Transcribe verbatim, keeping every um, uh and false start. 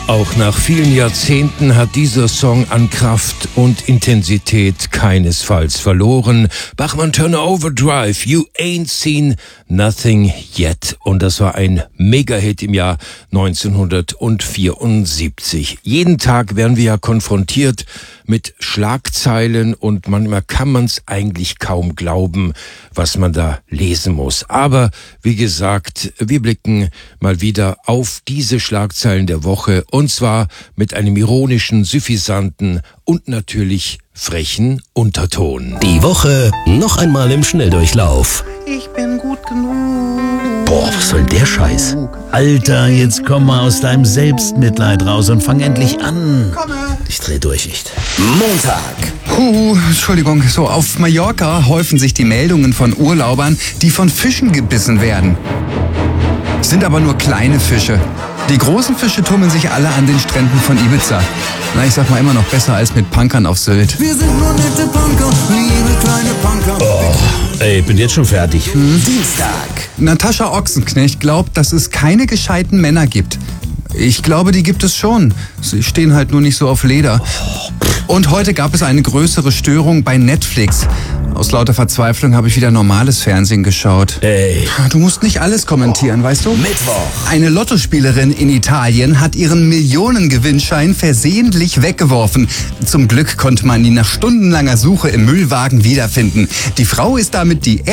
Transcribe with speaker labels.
Speaker 1: Auch nach vielen Jahrzehnten hat dieser Song an Kraft und Intensität keinesfalls verloren. Bachmann-Turner Overdrive, You Ain't Seen Nothing Yet. Und das war ein Mega-Hit im Jahr neunzehnhundertvierundsiebzig. Jeden Tag werden wir ja konfrontiert mit Schlagzeilen und manchmal kann man es eigentlich kaum glauben, was man da lesen muss. Aber wie gesagt, wir blicken mal wieder auf diese Schlagzeilen der Woche und zwar mit einem ironischen, suffisanten und natürlich frechen Unterton.
Speaker 2: Die Woche noch einmal im Schnelldurchlauf.
Speaker 3: Ich bin gut genug.
Speaker 2: Boah, was soll der Scheiß?
Speaker 4: Alter, jetzt komm mal aus deinem Selbstmitleid raus und fang endlich an.
Speaker 2: Ich dreh durch, echt. Montag.
Speaker 3: Puh, Entschuldigung. So, auf Mallorca häufen sich die Meldungen von Urlaubern, die von Fischen gebissen werden. Es sind aber nur kleine Fische. Die großen Fische tummeln sich alle an den Stränden von Ibiza. Na, ich sag mal immer noch besser als mit Punkern auf Sylt.
Speaker 5: Wir sind nur nette Punker, liebe kleine Punker.
Speaker 4: Oh, ey, bin jetzt schon fertig.
Speaker 3: Hm?
Speaker 2: Dienstag.
Speaker 3: Natascha Ochsenknecht glaubt, dass es keine gescheiten Männer gibt. Ich glaube, die gibt es schon. Sie stehen halt nur nicht so auf Leder. Und heute gab es eine größere Störung bei Netflix. Aus lauter Verzweiflung habe ich wieder normales Fernsehen geschaut.
Speaker 4: Ey.
Speaker 3: Du musst nicht alles kommentieren, weißt du?
Speaker 2: Mittwoch.
Speaker 3: Eine Lottospielerin in Italien hat ihren Millionengewinnschein versehentlich weggeworfen. Zum Glück konnte man ihn nach stundenlanger Suche im Müllwagen wiederfinden. Die Frau ist damit die